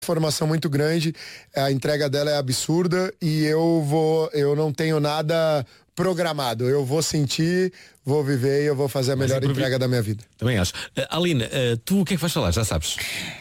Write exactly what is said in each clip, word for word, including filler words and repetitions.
Formação muito grande, a entrega dela é absurda e eu vou, eu não tenho nada programado, eu vou sentir, vou viver e eu vou fazer a melhor improvi... entrega da minha vida. Também acho. Uh, Aline, uh, tu o que é que vais falar? Já sabes?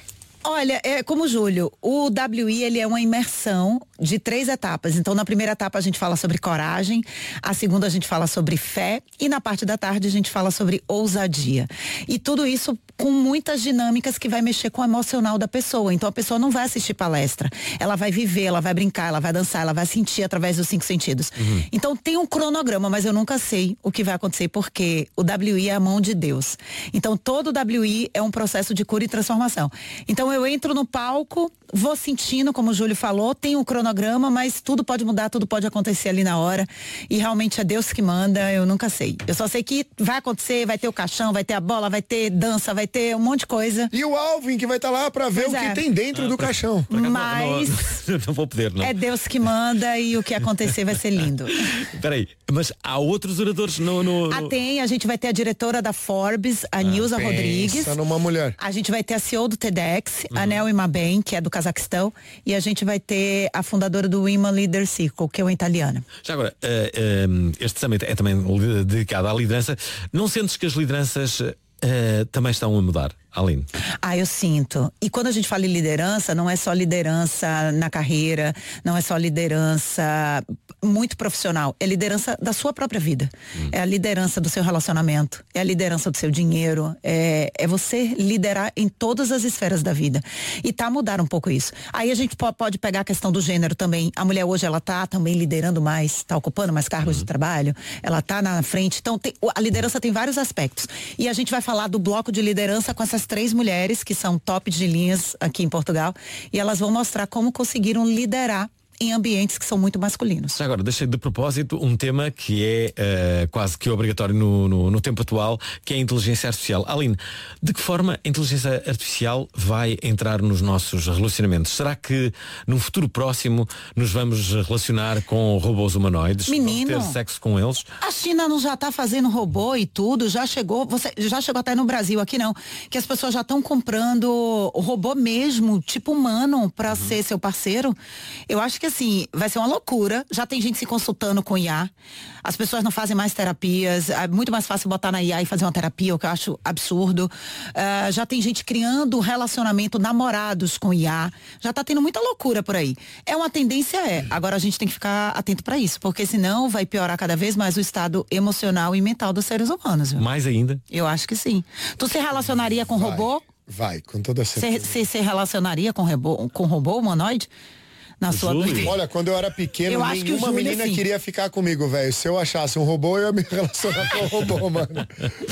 Olha, é como o Júlio, o W I ele é uma imersão de três etapas. Então, na primeira etapa a gente fala sobre coragem, a segunda a gente fala sobre fé e na parte da tarde a gente fala sobre ousadia. E tudo isso com muitas dinâmicas que vai mexer com o emocional da pessoa. Então, a pessoa não vai assistir palestra, ela vai viver, ela vai brincar, ela vai dançar, ela vai sentir através dos cinco sentidos. Uhum. Então, tem um cronograma, mas eu nunca sei o que vai acontecer porque o W I é a mão de Deus. Então, todo o W I é um processo de cura e transformação. Então, eu entro no palco, vou sentindo, como o Júlio falou, tem um cronograma, mas tudo pode mudar, tudo pode acontecer ali na hora. E realmente é Deus que manda, eu nunca sei. Eu só sei que vai acontecer, vai ter o caixão, vai ter a bola, vai ter dança, vai ter um monte de coisa. E o Alvin que vai estar tá lá pra ver pois o é. que tem dentro ah, do pra, caixão. Pra mas não, não, não vou poder, não. É Deus que manda e o que acontecer vai ser lindo. Peraí, mas há outros oradores no... no, no... Ah, tem, a gente vai ter a diretora da Forbes, a ah, Nilza Rodrigues. Numa mulher. A gente vai ter a C E O do TEDx, Uhum. a Nel Imabem, que é do Cazaquistão, e a gente vai ter a fundadora do Women Leader Circle, que é uma italiana. Já agora, uh, uh, este summit é também dedicado à liderança. Não sentes que as lideranças uh, também estão a mudar, Aline? Ah, eu sinto. E quando a gente fala em liderança, não é só liderança na carreira, não é só liderança muito profissional, é liderança da sua própria vida. Hum. É a liderança do seu relacionamento, é a liderança do seu dinheiro, é, é você liderar em todas as esferas da vida. E tá a mudar um pouco isso. Aí a gente pode pegar a questão do gênero também. A mulher hoje, ela tá também liderando mais, tá ocupando mais cargos hum. de trabalho, ela tá na frente. Então, tem, a liderança tem vários aspectos. E a gente vai falar do bloco de liderança com essas três mulheres que são top de linhas aqui em Portugal e elas vão mostrar como conseguiram liderar em ambientes que são muito masculinos. Agora, deixei de propósito um tema que é uh, quase que obrigatório no, no, no tempo atual, que é a inteligência artificial. Aline, de que forma a inteligência artificial vai entrar nos nossos relacionamentos? Será que num futuro próximo nos vamos relacionar com robôs humanoides? Menino, ter sexo com eles? A China não já está fazendo robô e tudo, já chegou, você já chegou até no Brasil, aqui não, que as pessoas já estão comprando o robô mesmo, tipo humano, para uhum. ser seu parceiro. Eu acho que assim, vai ser uma loucura. Já tem gente se consultando com I A. As pessoas não fazem mais terapias. É muito mais fácil botar na I A e fazer uma terapia, o que eu acho absurdo. Uh, já tem gente criando relacionamento, namorados com I A. Já tá tendo muita loucura por aí. É uma tendência, é. Agora a gente tem que ficar atento para isso, porque senão vai piorar cada vez mais o estado emocional e mental dos seres humanos. Viu? Mais ainda? Eu acho que sim. Tu se relacionaria com vai, robô? Vai, com toda certeza. Você se relacionaria com robô, com robô humanoide? Na sua... Olha, quando eu era pequeno, eu nenhuma que menina assim. queria ficar comigo, velho. Se eu achasse um robô, eu ia me relacionar com o robô, mano.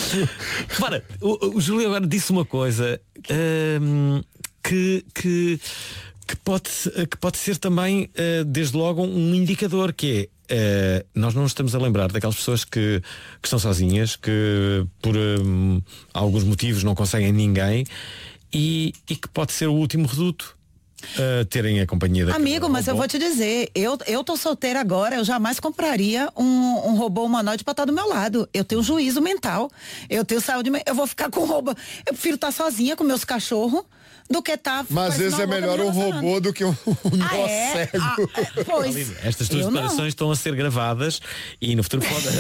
Para, o, o Júlio agora disse uma coisa hum, que, que, que, pode, que pode ser também, uh, desde logo, um indicador, que é, uh, nós não nos estamos a lembrar daquelas pessoas que, que estão sozinhas, que por um, alguns motivos não conseguem ninguém e, e que pode ser o último reduto. Uh, terem a companhia da Amigo, mas robô. Eu vou te dizer, eu, eu tô solteira agora, eu jamais compraria um, um robô humanoide pra estar do meu lado. Eu tenho juízo mental, eu tenho saúde, eu vou ficar com robô. Eu prefiro estar sozinha com meus cachorros do que estar... Mas às vezes é melhor um robô do que um, um nó ah, é? cego. Ah, pois. Aline, estas tuas declarações estão a ser gravadas e no futuro pode,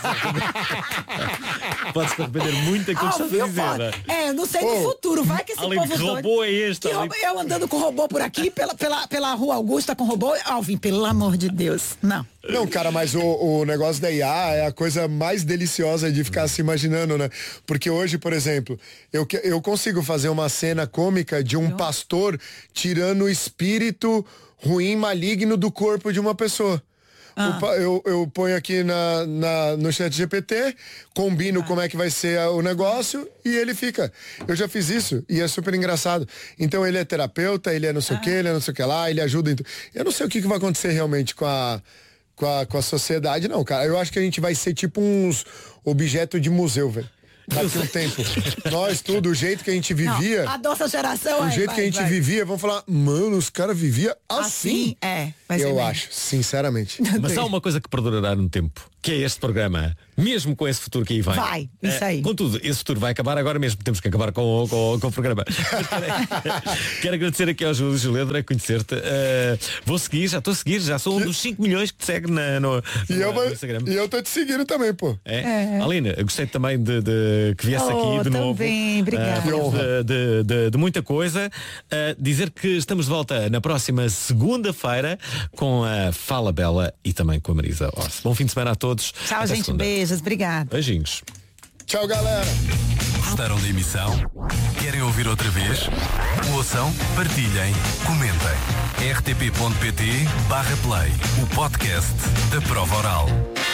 pode-se arrepender muito daquilo que estás a dizer. É, não sei no oh. futuro, vai que esse Aline, povo que robô doido, é este? Que robô, eu andando com robô por aqui, pela, pela, pela Rua Augusta com robô, Alvin, pelo amor de Deus, não. Não, cara, mas o, o negócio da I A é a coisa mais deliciosa de ficar se imaginando, né? Porque hoje, por exemplo, eu, eu consigo fazer uma cena cômica de um pastor tirando o espírito ruim, maligno do corpo de uma pessoa. Ah. O, eu, eu ponho aqui na, na, no chat G P T, combino ah. como é que vai ser o negócio e ele fica. Eu já fiz isso e é super engraçado. Então ele é terapeuta, ele é não sei ah. o que, ele é não sei o que lá, ele ajuda. Em... Eu não sei o que, que vai acontecer realmente com a... Com a, com a sociedade, não, cara. Eu acho que a gente vai ser tipo uns objetos de museu, velho. Daqui um tempo. Nós, tudo, o jeito que a gente vivia. Não, a nossa geração. O aí, jeito vai, que a gente vai. vivia, vamos falar, mano, os caras viviam assim. Assim, é. Vai Eu ser acho, sinceramente. Mas há uma coisa que perdurará no tempo. que é este programa, mesmo com esse futuro que aí vem. Vai, isso aí. Uh, contudo, esse futuro vai acabar agora mesmo, temos que acabar com, com, com o programa. Quero agradecer aqui ao Júlio Júlio, adorei conhecer-te. Uh, vou seguir, já estou a seguir, já sou um dos cinco milhões que te segue na, no, e no, eu, no Instagram. E eu estou te seguindo também, pô. É? É. Aline, gostei também de, de que viesse oh, aqui de novo. Também, obrigada. Uh, de, de, de, de muita coisa. Uh, dizer que estamos de volta na próxima segunda-feira com a Fala Bela e também com a Marisa Orsi. Bom fim de semana a todos. Tchau, Até gente. segunda. Beijos. Obrigada. Beijinhos. Tchau, galera. Gostaram da emissão? Querem ouvir outra vez? Ouçam, partilhem, comentem. r t p ponto p t barra play, o podcast da Prova Oral.